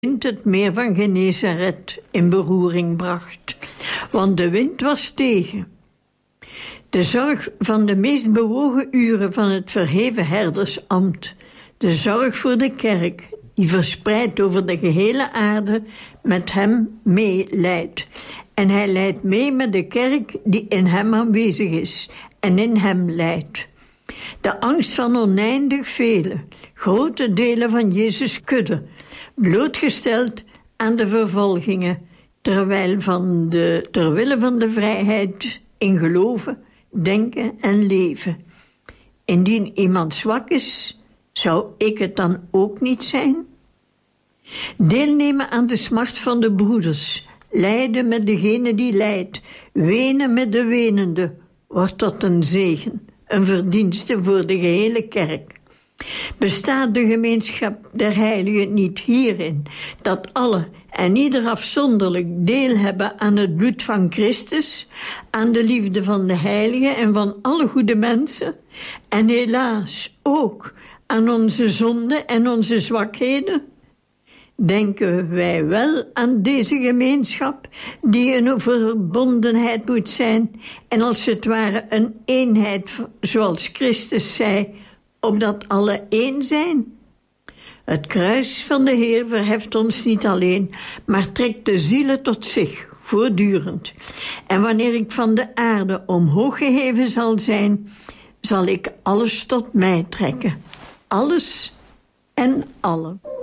wind het meer van Genesaret in beroering bracht, want de wind was tegen. De zorg van de meest bewogen uren van het verheven herdersambt, de zorg voor de kerk, die verspreid over de gehele aarde met hem meeleidt. En hij leidt mee met de kerk die in hem aanwezig is en in hem leidt. De angst van oneindig vele, grote delen van Jezus' kudde, blootgesteld aan de vervolgingen, terwille van de vrijheid in geloven, denken en leven. Indien iemand zwak is, zou ik het dan ook niet zijn? Deelnemen aan de smart van de broeders, lijden met degene die lijdt, wenen met de wenende, wordt tot een zegen, een verdienste voor de gehele kerk. Bestaat de gemeenschap der heiligen niet hierin, dat alle en ieder afzonderlijk deel hebben aan het bloed van Christus, aan de liefde van de heiligen en van alle goede mensen, en helaas ook aan onze zonden en onze zwakheden? Denken wij wel aan deze gemeenschap, die een verbondenheid moet zijn en als het ware een eenheid, zoals Christus zei, opdat alle één zijn? Het kruis van de Heer verheft ons niet alleen, maar trekt de zielen tot zich, voortdurend. En wanneer ik van de aarde omhoog geheven zal zijn, zal ik alles tot mij trekken. Alles en allen.